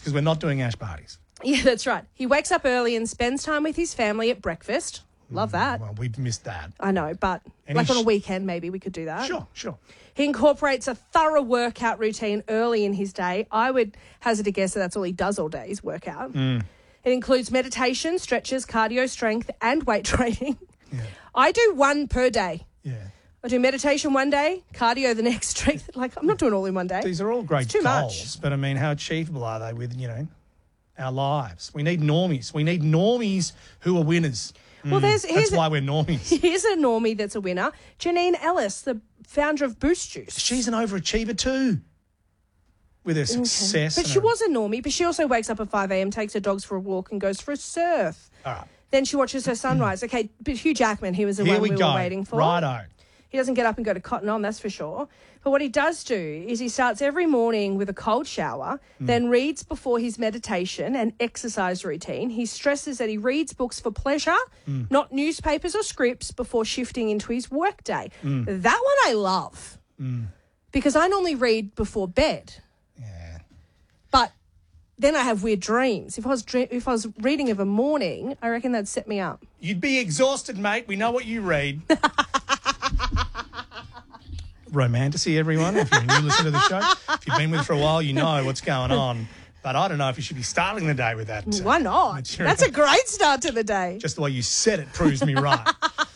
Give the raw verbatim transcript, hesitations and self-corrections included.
because we're not doing ash parties. Yeah, that's right. He wakes up early and spends time with his family at breakfast. Love that. Well, we've missed that. I know, but And like he on a sh- weekend maybe we could do that. Sure, sure. He incorporates a thorough workout routine early in his day. I would hazard a guess that that's all he does all day is workout. Mm. It includes meditation, stretches, cardio, strength, and weight training. Yeah. I do one per day. Yeah. I do meditation one day, cardio the next, strength. Like, I'm not doing all in one day. These are all great It's too goals, much. but I mean, how achievable are they with, you know, our lives? We need normies. We need normies who are winners. Well, there's here's That's why we're normies. Here's a normie that's a winner. Janine Ellis, the founder of Boost Juice. She's an overachiever too, with her success. But and she her- was a normie, but she also wakes up at five a.m., takes her dogs for a walk and goes for a surf. All right. Then she watches her sunrise. Okay, but Hugh Jackman, he was the Here one we we, go. were waiting for. Righto. He doesn't get up and go to Cotton On, that's for sure. But what he does do is he starts every morning with a cold shower, Mm. then reads before his meditation and exercise routine. He stresses that he reads books for pleasure, Mm. not newspapers or scripts, before shifting into his workday. Mm. That one I love because I normally read before bed. Yeah. But then I have weird dreams. If I was dre- if I was reading of a morning, I reckon that'd set me up. You'd be exhausted, mate. We know what you read. Romantasy, everyone. If you're new listener to the show, if you've been with it for a while, you know what's going on. But I don't know if you should be starting the day with that. uh, Why not? material. That's a great start to the day. Just the way you said it proves me right.